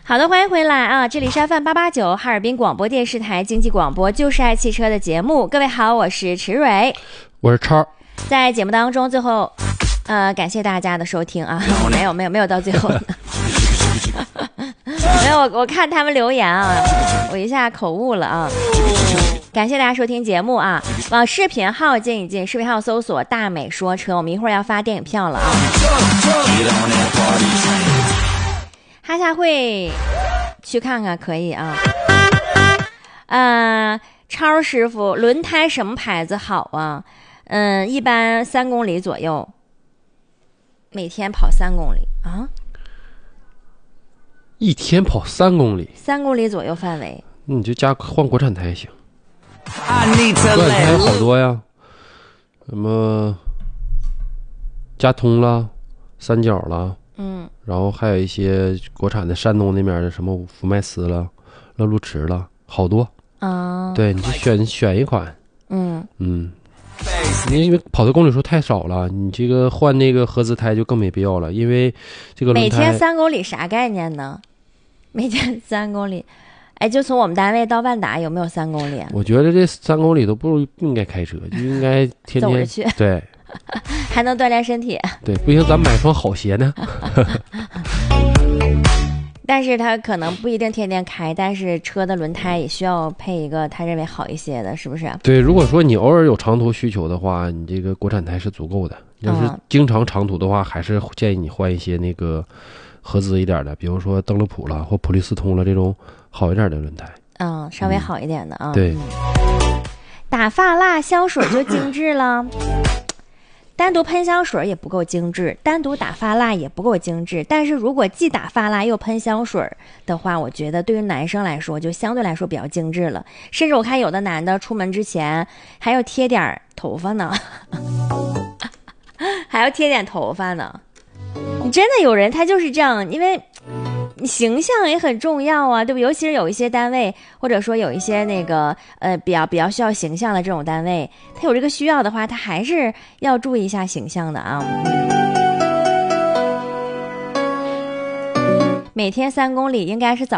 好的，欢迎回来啊！这里是 FM889 哈尔滨广播电视台经济广播就是爱汽车的节目。各位好，我是池蕊， 我是超。 在节目当中，最后感谢大家的收听啊！没有到最后没有，我看他们留言啊，我一下口误了啊！感谢大家收听节目啊！往视频号进一进，视频号搜索大美说车，我们一会儿要发电影票了啊！哈夏会去看看可以啊。超师傅，轮胎什么牌子好啊？一般3公里左右，每天跑3公里啊。 一天跑3公里 ，3公里左右范围， 你就换国产胎行。国产胎好多呀，什么加通了，三角了，然后还有一些国产的山东那边的什么福迈斯了、乐路驰了，好多啊。对，你就选一款。因为跑的公里数太少了，你这个换那个合资胎就更没必要了，因为这个轮胎每天3公里啥概念呢？每天3公里，就从我们单位到万达有没有3公里？ 我觉得这3公里都不应该开车，就应该天天走着去。 对， 还能锻炼身体。 对，不行，咱买双好鞋呢。 但是他可能不一定天天开，但是车的轮胎也需要配一个他认为好一些的，是不是？ 对，如果说你偶尔有长途需求的话，你这个国产胎是足够的。要是经常长途的话，还是建议你换一些那个合资一点的，比如说登乐普了或普利司通了这种好一点的轮胎。 稍微好一点的啊。 对。 打发蜡香水就精致了。单独喷香水也不够精致，单独打发蜡也不够精致，但是如果既打发蜡又喷香水的话，我觉得对于男生来说就相对来说比较精致了。甚至我看有的男的出门之前还要贴点头发呢还要贴点头发呢。你真的有人他就是这样，因为形象也很重要啊，对不？尤其是有一些单位，或者说有一些那个比较需要形象的这种单位，他有这个需要的话，他还是要注意一下形象的啊。每天3公里应该是早